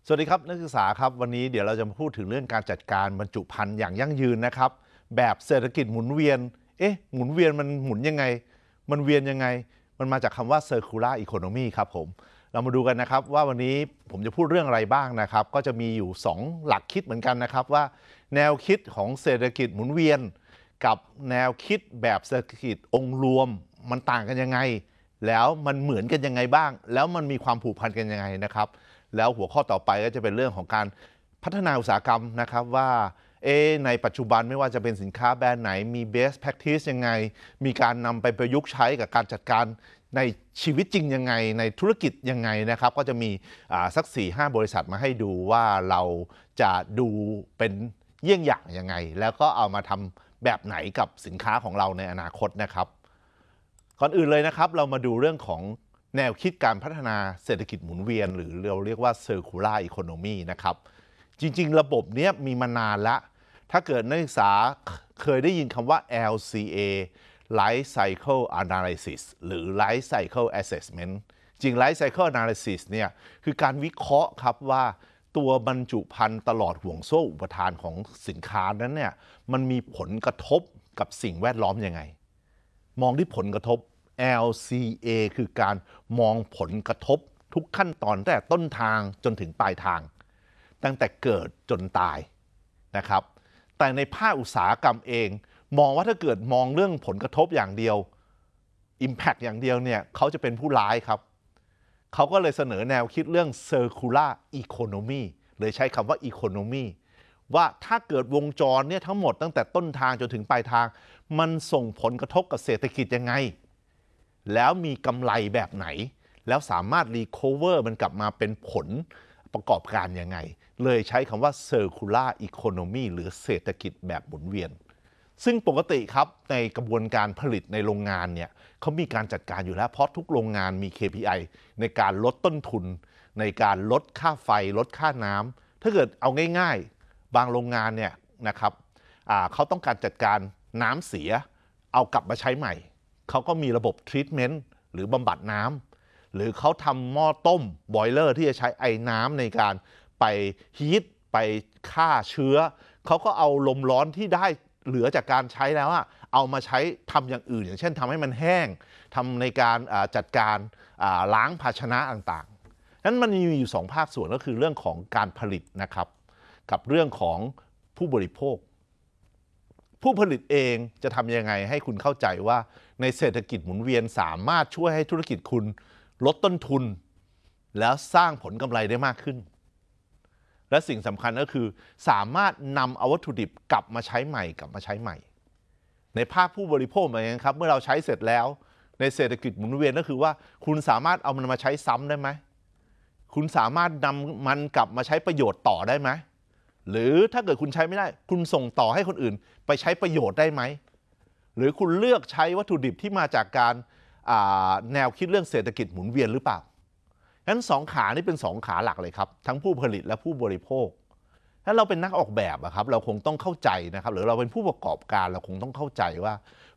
สวัสดีครับนักศึกษาครับวันนี้เดี๋ยวเราจะมาพูดถึงเรื่องการจัดการบรรจุภัณฑ์อย่างยั่งยืนนะครับแบบเศรษฐกิจหมุนเวียนหมุนเวียนมันหมุนยังไงมันเวียนยังไงมันมาจากคำว่า circular economy ครับผมเรามาดูกันนะครับว่าวันนี้ผมจะพูดเรื่องอะไรบ้างนะครับก็จะมีอยู่2หลักคิดเหมือนกันนะครับว่าแนวคิดของเศรษฐกิจหมุนเวียนกับแนวคิดแบบเศรษฐกิจองค์รวมมันต่างกันยังไงแล้วมันเหมือนกันยังไงบ้างแล้วมันมีความผูกพันกันยังไงนะครับแล้วหัวข้อต่อไปก็จะเป็นเรื่องของการพัฒนาอุตสาหกรรมนะครับว่าในปัจจุบันไม่ว่าจะเป็นสินค้าแบรนด์ไหนมี best practice ยังไงมีการนำไปประยุกต์ใช้กับการจัดการในชีวิตจริงยังไงในธุรกิจยังไงนะครับก็จะมีสัก 4-5 บริษัทมาให้ดูว่าเราจะดูเป็นเยี่ยงอย่างยังไงแล้วก็เอามาทำแบบไหนกับสินค้าของเราในอนาคตนะครับก่อนอื่นเลยนะครับเรามาดูเรื่องของแนวคิดการพัฒนาเศรษฐกิจหมุนเวียนหรือเราเรียกว่า circular economy นะครับจริงๆระบบนี้มีมานานแล้วถ้าเกิดนักศึกษาเคยได้ยินคำว่า LCA Life Cycle Analysis หรือ Life Cycle Assessment จริง Life Cycle Analysis เนี่ยคือการวิเคราะห์ครับว่าตัวบรรจุภัณฑ์ตลอดห่วงโซ่อุปทานของสินค้านั้นเนี่ยมันมีผลกระทบกับสิ่งแวดล้อมยังไงมองที่ผลกระทบ LCA คือการมองผลกระทบทุกขั้นตอนตั้งแต่ต้นทางจนถึงปลายทางตั้งแต่เกิดจนตายนะครับแต่ในภาคอุตสาหกรรมเองมองว่าถ้าเกิดมองเรื่องผลกระทบอย่างเดียว Impact อย่างเดียวเนี่ยเขาจะเป็นผู้ร้ายครับเขาก็เลยเสนอแนวคิดเรื่อง Circular Economy เลยใช้คำว่า Economy ว่าถ้าเกิดวงจรเนี่ยทั้งหมดตั้งแต่ต้นทางจนถึงปลายทางมันส่งผลกระทบกับเศรษฐกิจยังไงแล้วมีกำไรแบบไหนแล้วสามารถรีคอเวอร์มันกลับมาเป็นผลประกอบการยังไงเลยใช้คำว่า Circular Economy หรือเศรษฐกิจแบบหมุนเวียนซึ่งปกติครับในกระบวนการผลิตในโรงงานเนี่ยเขามีการจัดการอยู่แล้วเพราะทุกโรงงานมี KPI ในการลดต้นทุนในการลดค่าไฟลดค่าน้ำถ้าเกิดเอาง่ายๆบางโรงงานเนี่ยนะครับเขาต้องการจัดการน้ำเสียเอากลับมาใช้ใหม่เขาก็มีระบบทรีทเมนต์หรือบำบัดน้ำหรือเขาทำหม้อต้มบอยเลอร์ที่จะใช้ไอ้น้ำในการไปฮีทไปฆ่าเชื้อเขาก็เอาลมร้อนที่ได้เหลือจากการใช้แล้วเอามาใช้ทำอย่างอื่นอย่างเช่นทำให้มันแห้งทำในการจัดการล้างภาชนะต่างๆนั้นมันมีอยู่2ภาคส่วนก็คือเรื่องของการผลิตนะครับกับเรื่องของผู้บริโภคผู้ผลิตเองจะทำยังไงให้คุณเข้าใจว่าในเศรษฐกิจหมุนเวียนสามารถช่วยให้ธุรกิจคุณลดต้นทุนแล้วสร้างผลกำไรได้มากขึ้นและสิ่งสำคัญก็คือสามารถนำเอาวัตถุดิบกลับมาใช้ใหม่ในภาคผู้บริโภคเหมือนกันครับเมื่อเราใช้เสร็จแล้วในเศรษฐกิจหมุนเวียนก็คือว่าคุณสามารถเอามันมาใช้ซ้ำได้ไหมคุณสามารถนำมันกลับมาใช้ประโยชน์ต่อได้ไหมหรือถ้าเกิดคุณใช้ไม่ได้คุณส่งต่อให้คนอื่นไปใช้ประโยชน์ได้ไหมหรือคุณเลือกใช้วัตถุดิบที่มาจากการแนวคิดเรื่องเศรษฐกิจหมุนเวียนหรือเปล่างั้น2ขานี่เป็น2ขาหลักเลยครับทั้งผู้ผลิตและผู้บริโภคถ้าเราเป็นนักออกแบบครับเราคงต้องเข้าใจนะครับหรือเราเป็นผู้ประกอบการเราคงต้องเข้าใจว่า